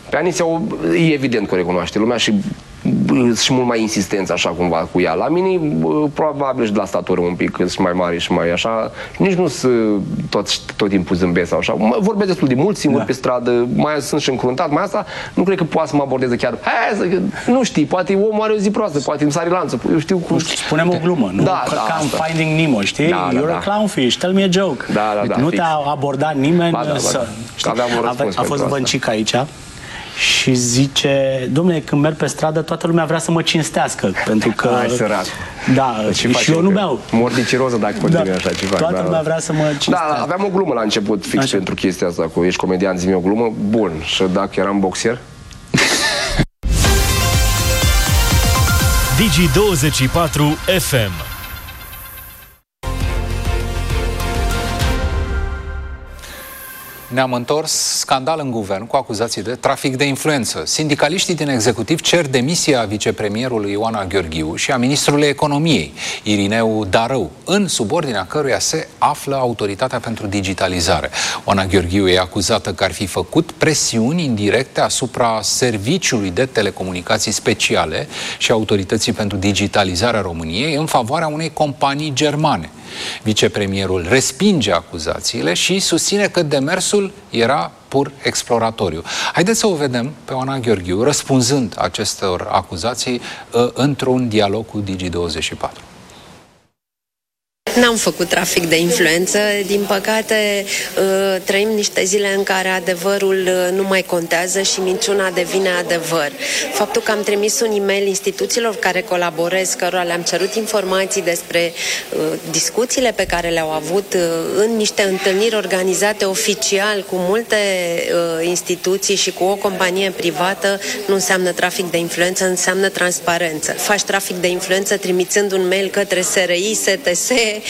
Pe Anisia e evident că o recunoaște lumea și mult mai insistență așa cumva cu ea. La mine probabil și de la statură un pic, că sunt mai mare și mai așa. Nici nu sunt tot timpul zâmbesc sau așa. Vorbesc destul de mult singur pe stradă, mai sunt și încruntat, mai asta nu cred că poate să mă abordeze chiar. Nu știi, poate omul are o zi proastă, poate îmi sare lanțul. Eu știu cum. Spunem o glumă, nu? Ca în Finding Nemo, știi? You're a clownfish, tell me a joke. Nu te-a abordat nimeni să... A fost Băncic aici și zice, dom'le, când merg pe stradă, toată lumea vrea să mă cinstească, pentru că... Ai sărat. Da, și eu nu beau. Mor de ciroză dacă continui așa ceva. Toată lumea vrea să mă cinstească. Da, aveam o glumă la început, fix pentru chestia asta, cu ești comedian, zi-mi o glumă, bun, și dacă eram boxer? Digi24 FM. Ne-am întors, scandal în guvern cu acuzații de trafic de influență. Sindicaliștii din executiv cer demisia vicepremierului Ioana Gheorghiu și a ministrului economiei, Irineu Darău, în subordinea căruia se află Autoritatea pentru Digitalizare. Ioana Gheorghiu e acuzată că ar fi făcut presiuni indirecte asupra Serviciului de Telecomunicații Speciale și Autorității pentru Digitalizarea României în favoarea unei companii germane. Vicepremierul respinge acuzațiile și susține că demersul era pur exploratoriu. Haideți să o vedem pe Ioana Gheorghiu răspunzând acestor acuzații într-un dialog cu Digi24. N-am făcut trafic de influență, din păcate trăim niște zile în care adevărul nu mai contează și minciuna devine adevăr. Faptul că am trimis un e-mail instituțiilor care colaborez, cărora le-am cerut informații despre discuțiile pe care le-au avut în niște întâlniri organizate oficial cu multe instituții și cu o companie privată, nu înseamnă trafic de influență, înseamnă transparență. Faci trafic de influență trimițând un mail către SRI, STS,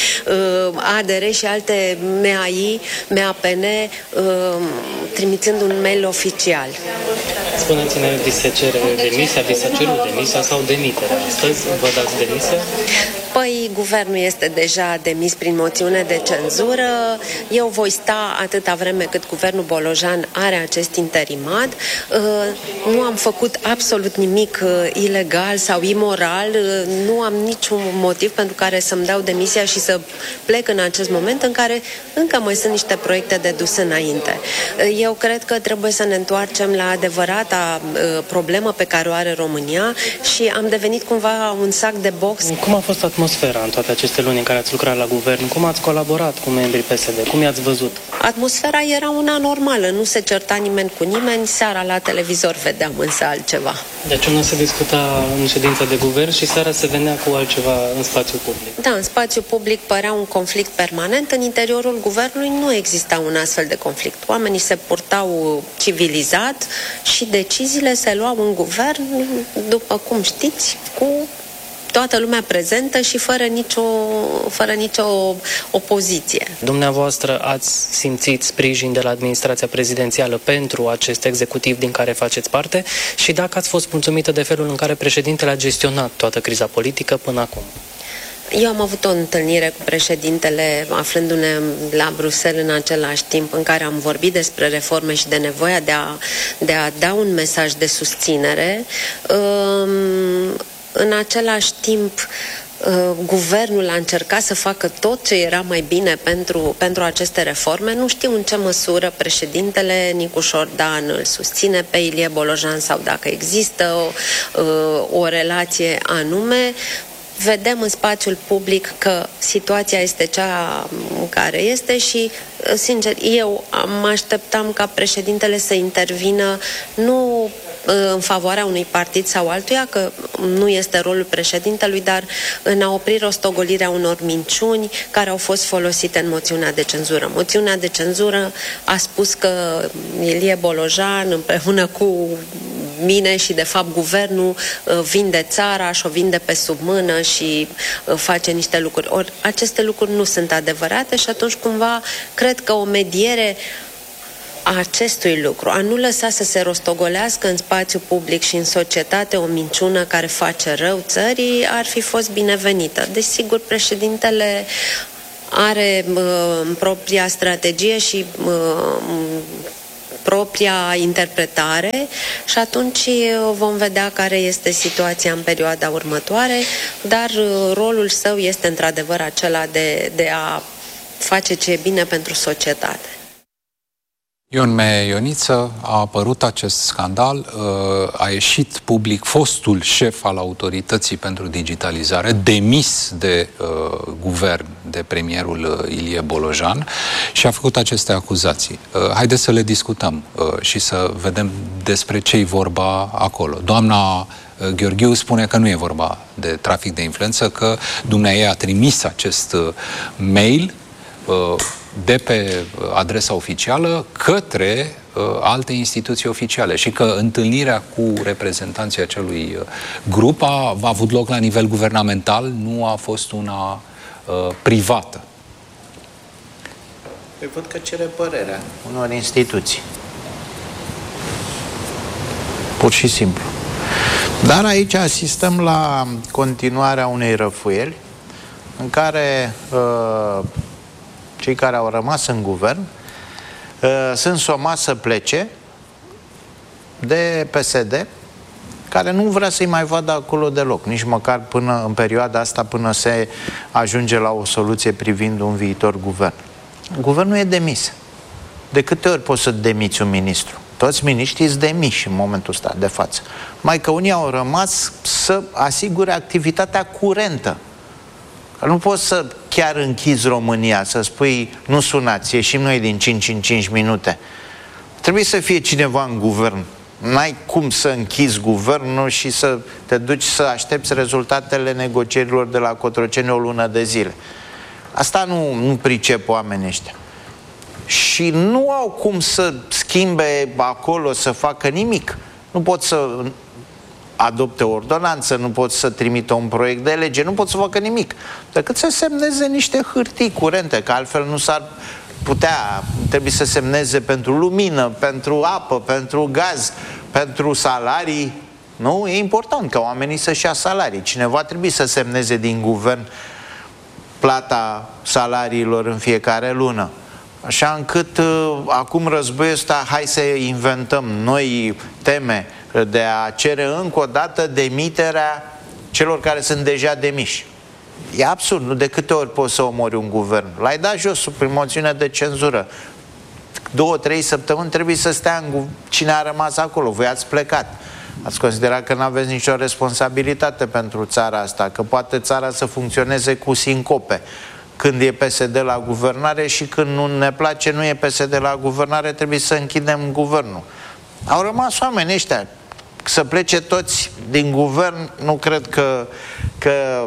ADR și alte MAI, MAPN, trimițând un mail oficial. Spuneți-ne, vi se cere demisia, vi s-a cerut demisia sau demiterea? Astăzi vă dați demisia? Păi, guvernul este deja demis prin moțiune de cenzură. Eu voi sta atâta vreme cât guvernul Bolojan are acest interimat. Nu am făcut absolut nimic ilegal sau imoral. Nu am niciun motiv pentru care să-mi dau demisia și să plec în acest moment în care încă mai sunt niște proiecte de dus înainte. Eu cred că trebuie să ne întoarcem la adevărata problemă pe care o are România și am devenit cumva un sac de box. Cum a fost atmosfera în toate aceste luni în care ați lucrat la guvern? Cum ați colaborat cu membrii PSD? Cum i-ați văzut? Atmosfera era una normală, nu se certa nimeni cu nimeni, seara la televizor vedeam însă altceva. Deci nu se discuta în ședința de guvern și seara se venea cu altceva în spațiu public? Da, în spațiu public părea un conflict permanent, în interiorul guvernului nu exista un astfel de conflict. Oamenii se purtau civilizat și deciziile se luau în guvern, după cum știți, cu toată lumea prezentă și fără nicio opoziție. Dumneavoastră ați simțit sprijin de la administrația prezidențială pentru acest executiv din care faceți parte și dacă ați fost mulțumită de felul în care președintele a gestionat toată criza politică până acum? Eu am avut o întâlnire cu președintele aflându-ne la Bruxelles în același timp în care am vorbit despre reforme și de nevoia de a da un mesaj de susținere. În același timp, guvernul a încercat să facă tot ce era mai bine pentru aceste reforme. Nu știu în ce măsură președintele Nicușor Dan îl susține pe Ilie Bolojan sau dacă există o relație anume. Vedem în spațiul public că situația este cea care este și, sincer, eu mă așteptam ca președintele să intervină nu în favoarea unui partid sau altuia, că nu este rolul președintelui, dar în a opri rostogolirea unor minciuni care au fost folosite în moțiunea de cenzură. Moțiunea de cenzură a spus că Ilie Bolojan împreună cu mine și de fapt guvernul vinde țara și o vinde pe sub mână și face niște lucruri. Ori aceste lucruri nu sunt adevărate și atunci cumva cred că o mediere a acestui lucru, a nu lăsa să se rostogolească în spațiu public și în societate o minciună care face rău țării, ar fi fost binevenită. Desigur, președintele are propria strategie și propria interpretare și atunci vom vedea care este situația în perioada următoare, dar rolul său este într-adevăr acela de a face ce e bine pentru societate. Ion Ioniță, a apărut acest scandal, a ieșit public fostul șef al Autorității pentru Digitalizare, demis de guvern, de premierul Ilie Bolojan, și a făcut aceste acuzații. Haideți să le discutăm și să vedem despre ce-i vorba acolo. Doamna Gheorghiu spune că nu e vorba de trafic de influență, că dumneaei a trimis acest mail de pe adresa oficială către alte instituții oficiale și că întâlnirea cu reprezentanții acelui grup a avut loc la nivel guvernamental, nu a fost una privată. Păi văd că cere părerea unor instituții. Pur și simplu. Dar aici asistăm la continuarea unei răfuieli în care cei care au rămas în guvern sunt somați să plece de PSD, care nu vrea să-i mai vadă acolo deloc, nici măcar până în perioada asta, până se ajunge la o soluție privind un viitor guvern. Guvernul e demis. De câte ori poți să demiți un ministru? Toți miniștrii sunt demiși în momentul ăsta de față. Mai că unii au rămas să asigure activitatea curentă. Nu poți să chiar închizi România, să spui, nu sunați, ieșim noi din 5 în 5 minute. Trebuie să fie cineva în guvern. N-ai cum să închizi guvernul și să te duci să aștepți rezultatele negocierilor de la Cotroceni o lună de zile. Asta nu pricep oamenii ăștia. Și nu au cum să schimbe acolo, să facă nimic. Nu pot să adopte o ordonanță, nu pot să trimită un proiect de lege, nu pot să facă nimic, decât să semneze niște hârtii curente, că altfel nu s-ar putea, trebuie să semneze pentru lumină, pentru apă, pentru gaz, pentru salarii. Nu? E important ca oamenii să-și ia salarii. Cineva trebuie să semneze din guvern plata salariilor în fiecare lună. Așa încât acum războiul ăsta, hai să inventăm noi teme de a cere încă o dată demiterea celor care sunt deja demiși. E absurd, nu? De câte ori poți să omori un guvern? L-ai dat jos prin moțiune de cenzură. 2-3 săptămâni trebuie să stea cine a rămas acolo. Voi ați plecat. Ați considerat că nu aveți nicio responsabilitate pentru țara asta, că poate țara să funcționeze cu sincope. Când e PSD la guvernare și când nu ne place, nu e PSD la guvernare, trebuie să închidem guvernul. Au rămas oamenii ăștia. Să plece toți din guvern, nu cred că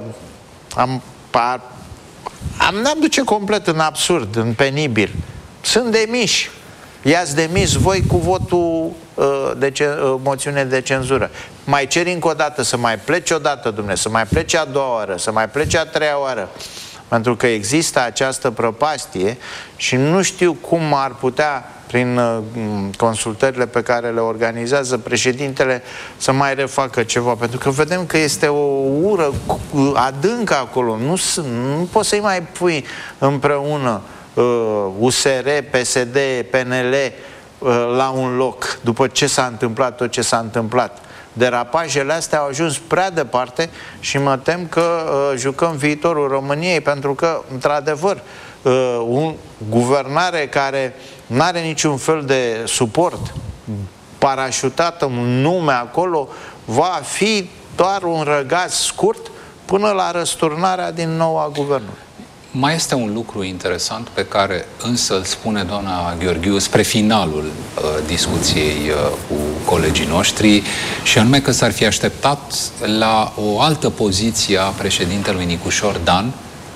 ne-am duce complet în absurd, în penibil. Sunt demiși. I-ați demis voi cu votul moțiune de cenzură. Mai ceri încă o dată să mai plece o dată, Dumnezeu, să mai plece a doua oară, să mai plece a treia oară. Pentru că există această prăpastie și nu știu cum ar putea, prin consultările pe care le organizează președintele, să mai refacă ceva. Pentru că vedem că este o ură adâncă acolo. Nu poți să-i mai pui împreună USR, PSD, PNL la un loc după ce s-a întâmplat tot ce s-a întâmplat. Derapajele astea au ajuns prea departe și mă tem că jucăm viitorul României, pentru că, într-adevăr, o guvernare care nu are niciun fel de suport, parașutată un nume acolo, va fi doar un răgaz scurt până la răsturnarea din nou a guvernului. Mai este un lucru interesant pe care însă îl spune doamna Gheorghiu spre finalul discuției cu colegii noștri, și anume că s-ar fi așteptat la o altă poziție a președintelui Nicușor Dan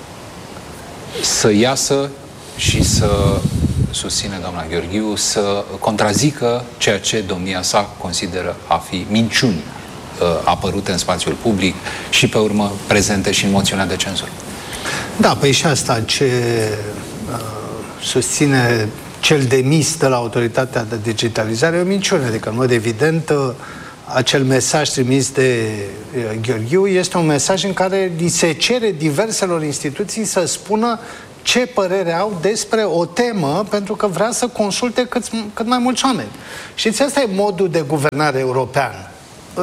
să iasă și să susține doamna Gheorghiu, să contrazică ceea ce domnia sa consideră a fi minciuni apărute în spațiul public și pe urmă prezente și în moțiunea de cenzură. Da, păi și asta ce susține cel demis de la Autoritatea de Digitalizare e o minciună. Adică, în mod evident, acel mesaj trimis de Gheorghiu este un mesaj în care li se cere diverselor instituții să spună ce părere au despre o temă, pentru că vrea să consulte cât mai mulți oameni. Știți, asta e modul de guvernare european.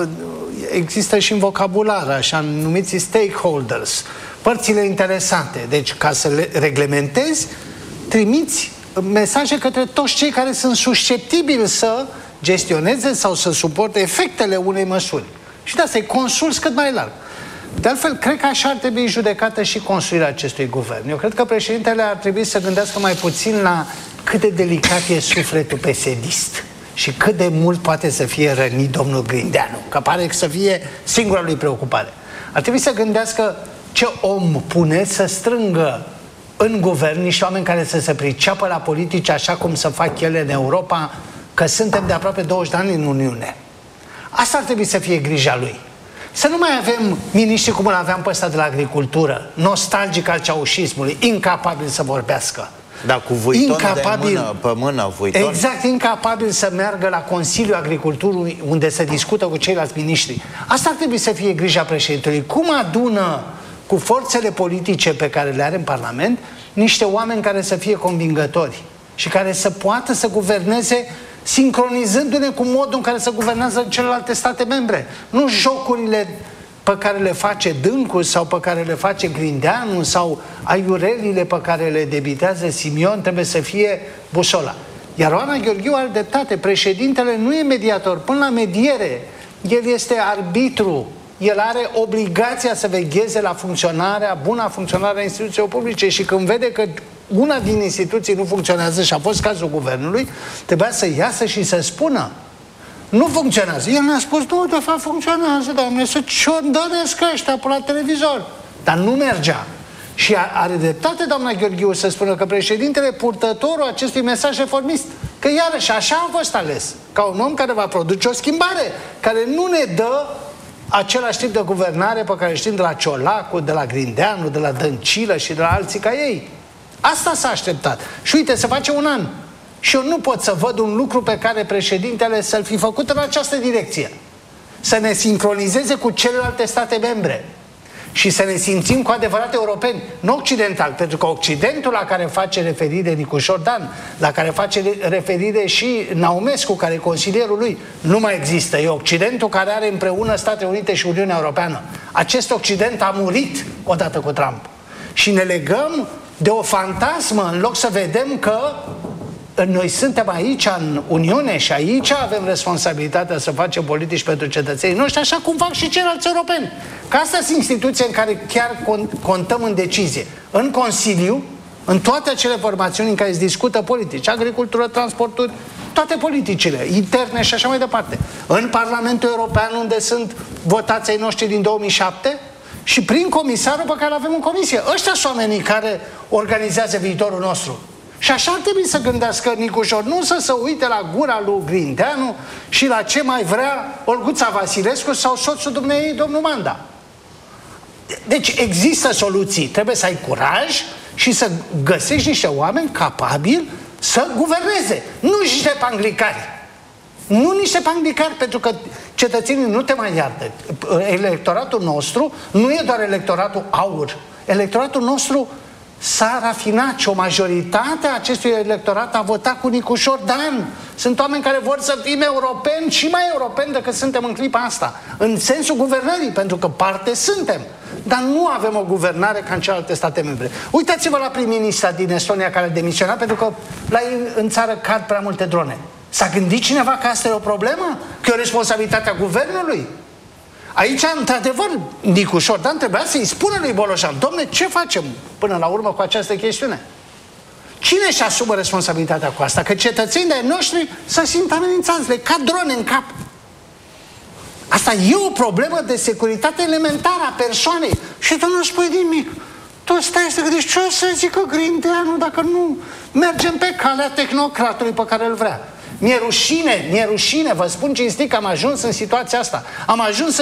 Există și în vocabular, așa numiți stakeholders, părțile interesate. Deci, ca să le reglementezi, trimiți mesaje către toți cei care sunt susceptibili să gestioneze sau să suporte efectele unei măsuri. Și de asta îi consulți cât mai larg. De altfel, cred că așa ar trebui judecată și construirea acestui guvern. Eu cred că președintele ar trebui să gândească mai puțin la cât de delicat e sufletul pesedist și cât de mult poate să fie rănit domnul Grindeanu, că pare să fie singura lui preocupare. Ar trebui să gândească ce om pune să strângă în guvern niște oameni care să se priceapă la politici așa cum să fac ele în Europa, că suntem de aproape 20 de ani în Uniune. Asta ar trebui să fie grija lui. Să nu mai avem miniștri cum îl aveam pe ăsta de la agricultură, nostalgic al ceaușismului, incapabil să vorbească. Da, cu vuiton de mână pe mână, vuiton. Exact, incapabil să meargă la Consiliul Agriculturii, unde se discută cu ceilalți miniștri. Asta ar trebui să fie grija președintelui. Cum adună cu forțele politice pe care le are în Parlament niște oameni care să fie convingători și care să poată să guverneze sincronizându-ne cu modul în care se guvernează celelalte state membre. Nu jocurile pe care le face Dâncu sau pe care le face Grindeanu sau aiurelile pe care le debitează Simion trebuie să fie busola. Iar Oana Gheorghiu are dreptate. Președintele nu e mediator. Până la mediere, el este arbitru. El are obligația să vegheze la buna funcționare a instituțiilor publice și când vede că una din instituții nu funcționează, și a fost cazul guvernului, trebuia să iasă și să spună nu funcționează. El ne-a spus, nu, de fapt funcționează, doamne, să ciondăresc ăștia pe la televizor. Dar nu mergea. Și are dreptate doamna Gheorghiu să spună că președintele purtătorul acestui mesaj reformist, că iarăși așa a fost ales, ca un om care va produce o schimbare, care nu ne dă același tip de guvernare pe care știm de la Ciolacu, de la Grindeanu, de la Dăncilă și de la alții ca ei. Asta s-a așteptat. Și uite, se face un an. Și eu nu pot să văd un lucru pe care președintele să-l fi făcut în această direcție. Să ne sincronizeze cu celelalte state membre și să ne simțim cu adevărat europeni, nu occidental, pentru că Occidentul la care face referire Nicușor Dan, la care face referire și Naumescu, care e consilierul lui, nu mai există. E Occidentul care are împreună Statele Unite și Uniunea Europeană. Acest Occident a murit odată cu Trump. Și ne legăm de o fantasmă în loc să vedem că noi suntem aici în Uniune și aici avem responsabilitatea să facem politici pentru cetățenii noștri, așa cum fac și ceilalți europeni. Că astea sunt instituții în care chiar contăm în decizie. În Consiliu, în toate acele formațiuni în care se discută politici, agricultură, transporturi, toate politicile, interne și așa mai departe. În Parlamentul European, unde sunt votații ai noștri din 2007, și prin comisarul pe care îl avem în comisie. Ăștia sunt oamenii care organizează viitorul nostru. Și așa ar trebui să gândească Nicușor, nu să se uite la gura lui Grindeanu și la ce mai vrea Olguța Vasilescu sau soțul dumneei, domnul Manda. Deci există soluții. Trebuie să ai curaj și să găsești niște oameni capabili să guverneze. Nu niște panglicari. Nu niște panglicari, pentru că cetățenii nu te mai iartă. Electoratul nostru nu e doar electoratul aur. Electoratul nostru s-a rafinat și o majoritate a acestui electorat a votat cu Nicușor Dan. Sunt oameni care vor să fim europeni și mai europeni decât suntem în clipa asta. În sensul guvernării, pentru că parte suntem. Dar nu avem o guvernare ca în celelalte state membre. Uitați-vă la prim-ministra din Estonia care a demisionat pentru că la ei în țară cad prea multe drone. S-a gândit cineva că asta e o problemă? Că e o responsabilitate a guvernului? Aici, într-adevăr, Nicușor Dan trebuia să-i spună lui Bolojan: dom'le, ce facem până la urmă cu această chestiune? Cine își asumă responsabilitatea cu asta? Că cetățenii de noștri să simtă amenințați, le cad drone în cap. Asta e o problemă de securitate elementară a persoanei. Și tu nu spui nimic. Tu stai să gândești ce o să zică Grindeanu dacă nu mergem pe calea tehnocratului pe care îl vrea. Mi-e rușine, vă spun cinstit că am ajuns în situația asta. Am ajuns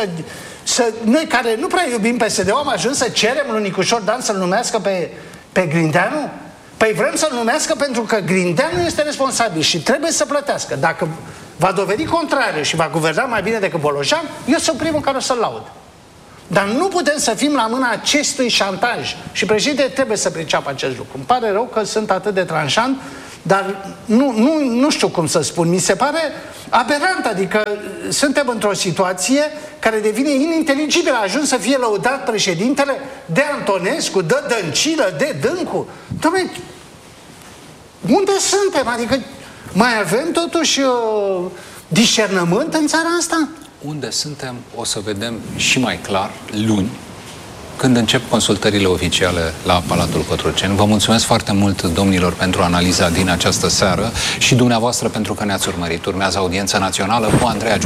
noi care nu prea iubim PSD-ul, am ajuns să cerem lui Nicușor Dan să-l numească pe Grindeanu? Păi vrem să-l numească pentru că Grindeanu este responsabil și trebuie să plătească. Dacă va dovedi contrariu și va guverna mai bine decât Bolojan, eu sunt primul care o să-l laud. Dar nu putem să fim la mâna acestui șantaj. Și președintele trebuie să priceapă acest lucru. Îmi pare rău că sunt atât de tranșant, dar nu știu cum să spun. Mi se pare aberant, adică suntem într-o situație care devine ininteligibilă. A ajuns să fie lăudat președintele de Antonescu, de Dăncilă, de Dâncu. Doamne, unde suntem? Adică mai avem totuși discernământ în țara asta? Unde suntem o să vedem și mai clar luni, când încep consultările oficiale la Palatul Cotroceni. Vă mulțumesc foarte mult, domnilor, pentru analiza din această seară și dumneavoastră pentru că ne-ați urmărit. Urmează Audiența Națională cu Andreea